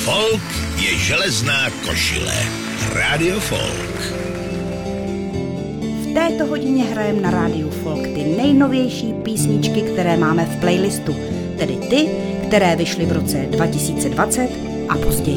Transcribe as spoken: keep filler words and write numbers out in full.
Folk je železná košile. Radio Folk. V této hodině hrajeme na rádiu Folk ty nejnovější písničky, které máme v playlistu, tedy ty, které vyšly v roce dva tisíce dvacet a později.